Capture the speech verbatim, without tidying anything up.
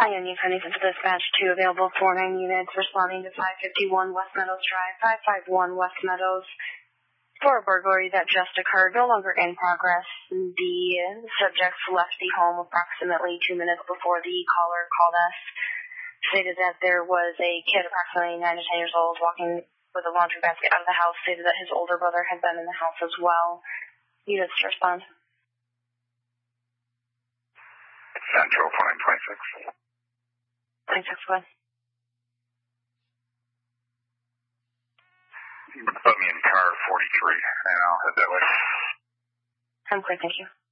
Hi, Union County Central Dispatch two, available four nine units responding to five fifty-one West Meadows Drive, five five one West Meadows, for a burglary that just occurred, no longer in progress. The subjects left the home approximately two minutes before the caller called us, stated that there was a kid approximately nine to ten years old walking with a laundry basket out of the house, stated that his older brother had been in the house as well. Units to respond. Central four nine twenty-six. twenty-six, go ahead. Put me in car forty-three, and I'll head that way. I'm clear, thank you.